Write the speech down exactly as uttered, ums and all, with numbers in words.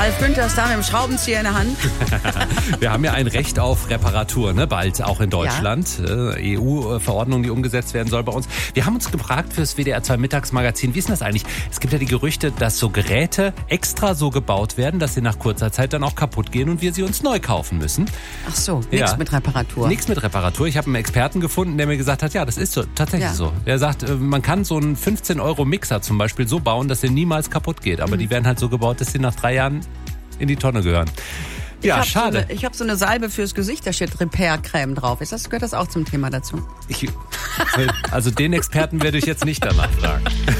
Ralf Günther ist da mit dem Schraubenzieher in der Hand. Wir haben ja ein Recht auf Reparatur, ne? Bald auch in Deutschland. Ja. Äh, E U-Verordnung, die umgesetzt werden soll bei uns. Wir haben uns gefragt fürs W D R zwei Mittagsmagazin, wie ist denn das eigentlich? Es gibt ja die Gerüchte, dass so Geräte extra so gebaut werden, dass sie nach kurzer Zeit dann auch kaputt gehen und wir sie uns neu kaufen müssen. Ach so, nichts ja. mit Reparatur. Nichts mit Reparatur. Ich habe einen Experten gefunden, der mir gesagt hat, ja, das ist so, tatsächlich ja. so. Er sagt, man kann so einen fünfzehn Euro Mixer zum Beispiel so bauen, dass er niemals kaputt geht. Aber mhm. die werden halt so gebaut, dass sie nach drei Jahren in die Tonne gehören. Ich ja, schade. So eine, ich habe so eine Salbe fürs Gesicht, da steht Repair-Creme drauf. Ist das, gehört das auch zum Thema dazu? Ich, also den Experten werde ich jetzt nicht danach fragen.